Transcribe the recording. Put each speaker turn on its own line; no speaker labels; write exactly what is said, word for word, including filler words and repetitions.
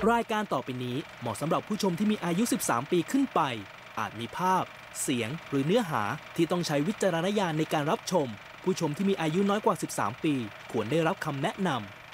รายการต่อไปนี้เหมาะสำหรับผู้ชมที่มีอายุสิบสามปีขึ้นไปอาจมีภาพเสียงหรือเนื้อหาที่ต้องใช้วิจารณญาณในการรับชมผู้ชมที่มีอายุน้อยกว่าสิบสามปีควรได้รับคำแนะนำ